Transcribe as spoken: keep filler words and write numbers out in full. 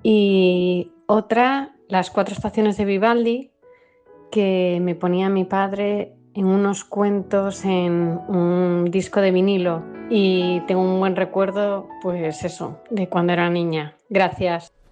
Y otra, Las cuatro estaciones de Vivaldi, que me ponía mi padre en unos cuentos en un disco de vinilo y tengo un buen recuerdo, pues eso, de cuando era niña. Gracias.